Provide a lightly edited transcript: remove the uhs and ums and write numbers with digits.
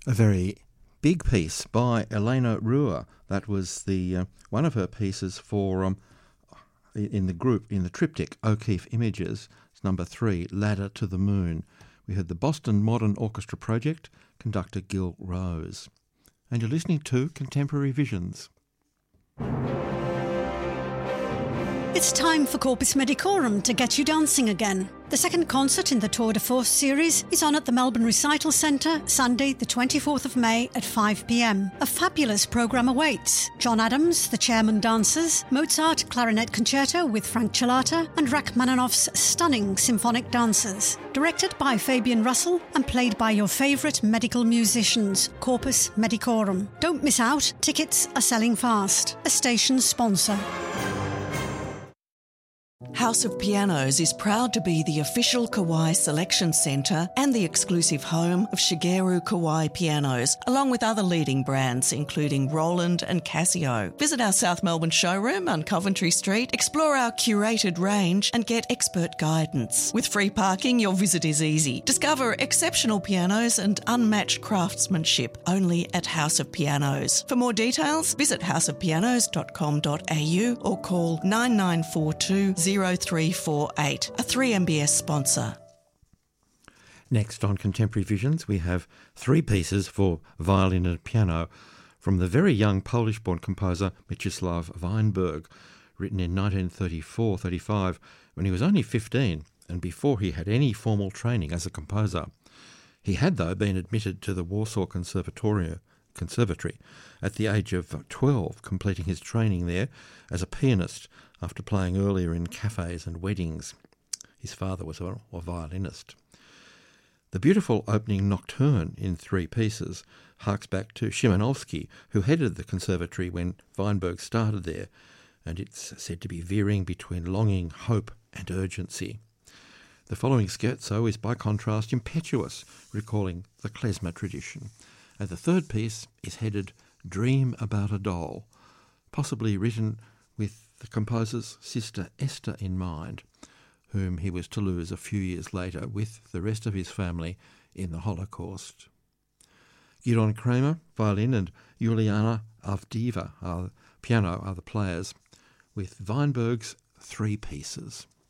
A very big piece by Elena Ruhr. That was the one of her pieces for in the triptych O'Keeffe Images. It's number 3, Ladder to the Moon. We had the Boston Modern Orchestra Project, conductor Gil Rose. And you're listening to Contemporary Visions. It's time for Corpus Medicorum to get you dancing again. The second concert in the Tour de Force series is on at the Melbourne Recital Centre, Sunday the 24th of May at 5 p.m. A fabulous programme awaits. John Adams, the Chairman Dancers, Mozart Clarinet Concerto with Frank Chilata, and Rachmaninoff's stunning symphonic dancers. Directed by Fabian Russell and played by your favourite medical musicians, Corpus Medicorum. Don't miss out, tickets are selling fast. A station sponsor. House of Pianos is proud to be the official Kawai selection centre and the exclusive home of Shigeru Kawai pianos, along with other leading brands including Roland and Casio. Visit our South Melbourne showroom on Coventry Street, explore our curated range and get expert guidance. With free parking, your visit is easy. Discover exceptional pianos and unmatched craftsmanship only at House of Pianos. For more details, visit houseofpianos.com.au or call 9942 0348, a 3MBS sponsor. Next on Contemporary Visions, we have 3 pieces for violin and piano from the very young Polish-born composer Mieczysław Weinberg, written in 1934-35 when he was only 15 and before he had any formal training as a composer. He had, though, been admitted to the Warsaw Conservatory at the age of 12, completing his training there as a pianist after playing earlier in cafes and weddings. His father was a violinist. The beautiful opening nocturne in 3 pieces harks back to Szymanowski, who headed the conservatory when Weinberg started there, and it's said to be veering between longing, hope and urgency. The following scherzo is by contrast impetuous, recalling the klezmer tradition. And the third piece is headed Dream About a Doll, possibly written with the composer's sister Esther in mind, whom he was to lose a few years later with the rest of his family in the Holocaust. Gideon Kramer, violin, and Juliana Avdiva, piano, are the players, with Weinberg's 3 pieces.